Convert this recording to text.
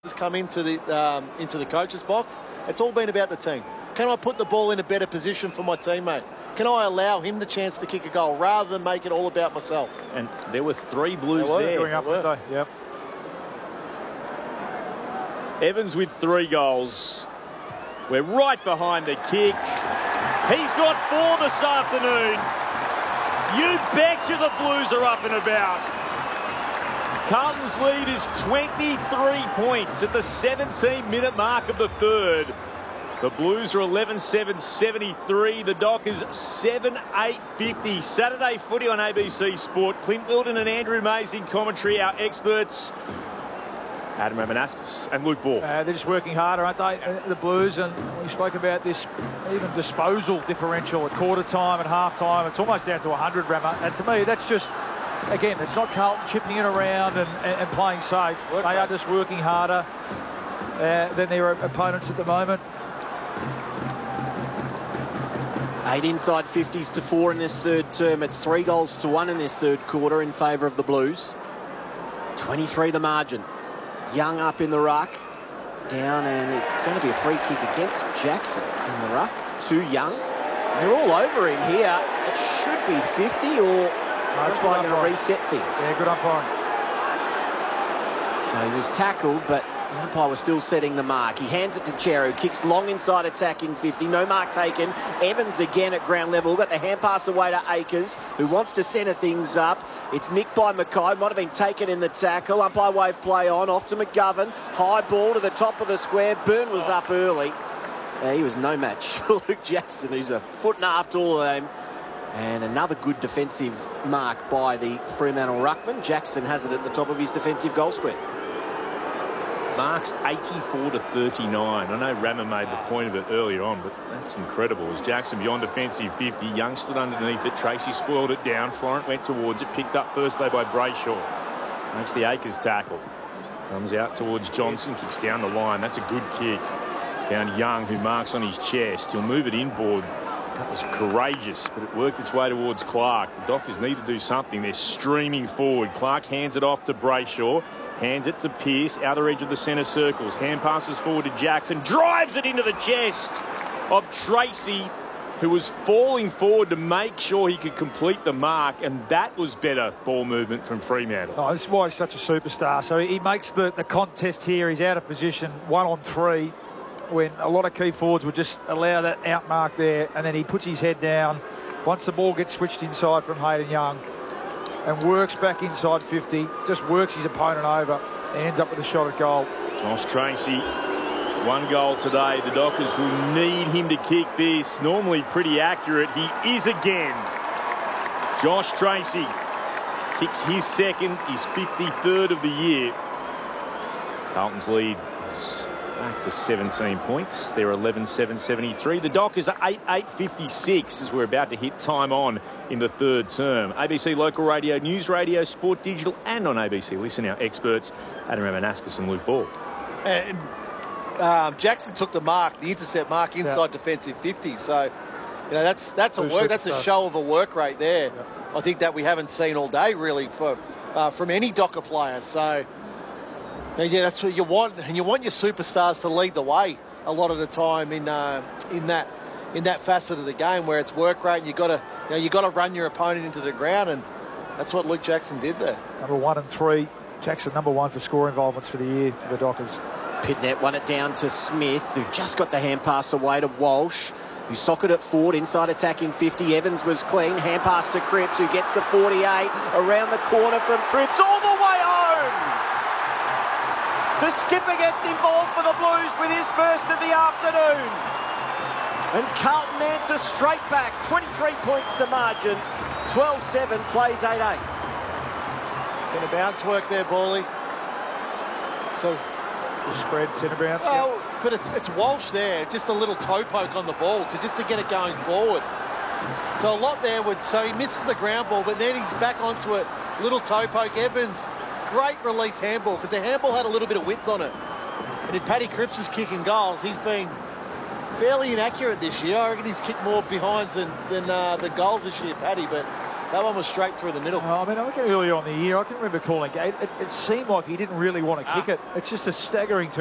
come into the coach's box, it's all been about the team. Can I put the ball in a better position for my teammate? Can I allow him the chance to kick a goal rather than make it all about myself? And there were 3 Blues there. Going up, yep. Evans with 3 goals. We're right behind the kick. He's got 4 this afternoon. You betcha the Blues are up and about. Carlton's lead is 23 points at the 17-minute mark of the third. The Blues are 11-7-73. The Dockers 7-8-50. Saturday footy on ABC Sport. Clint Wilton and Andrew Mays in commentary. Our experts, Adam Ramanaskas and Luke Ball. They're just working harder, aren't they, the Blues? And we spoke about this even disposal differential at quarter time and half time. It's almost down to 100, Rama. And to me, that's just, again, it's not Carlton chipping it around and playing safe. They are just working harder than their opponents at the moment. 8 inside 50s to 4 in this third term. It's 3 goals to 1 in this third quarter in favour of the Blues. 23 the margin. Young up in the ruck. Down, and it's going to be a free kick against Jackson in the ruck. Too Young. They're all over him here. It should be 50 or that's going to reset things. Yeah, good umpire. So he was tackled, but the umpire was still setting the mark. He hands it to Cheru, kicks long inside attacking 50. No mark taken. Evans again at ground level. Got the hand pass away to Akers, who wants to centre things up. It's nicked by Mackay. Might have been taken in the tackle. Umpire wave play on. Off to McGovern. High ball to the top of the square. Byrne was up early. He was no match for Luke Jackson, who's a foot and a half taller than him. And another good defensive mark by the Fremantle ruckman. Jackson has it at the top of his defensive goal square. Marks 84-39. I know Rama made the point of it earlier on, but that's incredible. As Jackson beyond defensive 50, Young stood underneath it. Tracy spoiled it down. Florent went towards it. Picked up first though by Brayshaw. Makes the Akers tackle. Comes out towards Johnson. Kicks down the line. That's a good kick. Found Young, who marks on his chest. He'll move it inboard. That was courageous, but it worked its way towards Clark. The Dockers need to do something. They're streaming forward. Clark hands it off to Brayshaw. Hands it to Pearce, outer edge of the centre circles. Hand passes forward to Jackson. Drives it into the chest of Tracy, who was falling forward to make sure he could complete the mark, and that was better ball movement from Fremantle. Oh, this is why he's such a superstar. So he makes the contest here. He's out of position, 1 on 3, when a lot of key forwards would just allow that out mark there, and then he puts his head down once the ball gets switched inside from Hayden Young and works back inside 50, just works his opponent over and ends up with a shot at goal. Josh Tracy, 1 goal today. The Dockers will need him to kick this. Normally pretty accurate. He is again. Josh Tracy kicks his second, his 53rd of the year. Carlton's lead is back to 17 points. They're 11-7-73. The Dockers are 8-8-56 as we're about to hit time on in the third term. ABC Local Radio, News Radio, Sport Digital, and on ABC Listen, our experts, Adam Ramanaskas and Luke Ball. And Jackson took the mark, the intercept mark inside defensive 50. So, you know, that's a work. That's a show of a work rate there. Yeah. I think that we haven't seen all day really from any Docker player. So, yeah, that's what you want, and you want your superstars to lead the way a lot of the time in that facet of the game where it's work rate. And you got to run your opponent into the ground, and that's what Luke Jackson did there. Number 1 and 3, Jackson number 1 for score involvements for the year for the Dockers. Pitnet won it down to Smith, who just got the hand pass away to Walsh, who socketed it forward inside attacking 50. Evans was clean. Hand pass to Cripps, who gets to 48. Around the corner from Cripps, all the way home. The skipper gets involved for the Blues with his first of the afternoon. And Carlton answers straight back. 23 points to margin. 12-7, plays 8-8. Centre bounce work there, Bally. So the spread, centre bounce. Oh, but it's Walsh there. Just a little toe poke on the ball to get it going forward. So a lot there so he misses the ground ball, but then he's back onto it. Little toe poke. Evans, great release handball, because the handball had a little bit of width on it. And if Paddy Cripps is kicking goals, he's been fairly inaccurate this year. I reckon he's kicked more behinds than the goals this year, Paddy. But That one was straight through the middle. I mean, I look at earlier on the year, I can remember calling it. It seemed like he didn't really want to kick it. It's just a staggering turn.